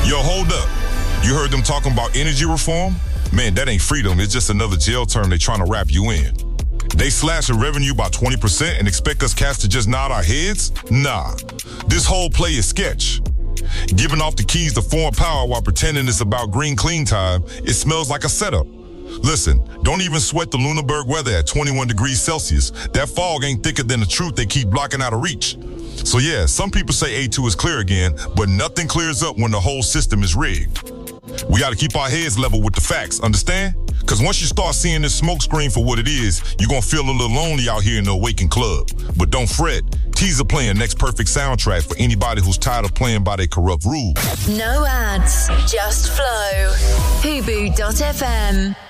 Yo, hold up. You heard them talking about energy reform? Man, that ain't freedom. It's just another jail term they trying to wrap you in. They slashing revenue by 20% and expect us cats to just nod our heads? Nah. This whole play is sketch. Giving off the keys to foreign power while pretending it's about green clean time, it smells like a setup. Listen, don't even sweat the Lunenburg weather at 21 degrees Celsius. That fog ain't thicker than the truth they keep blocking out of reach. So yeah, some people say A2 is clear again, but nothing clears up when the whole system is rigged. We gotta keep our heads level with the facts, understand? Cause once you start seeing this smoke screen for what it is, you're gonna feel a little lonely out here in the Awakened Club. But don't fret, Teaser playing Next Perfect soundtrack for anybody who's tired of playing by their corrupt rules. No ads, just flow. Hubu.fm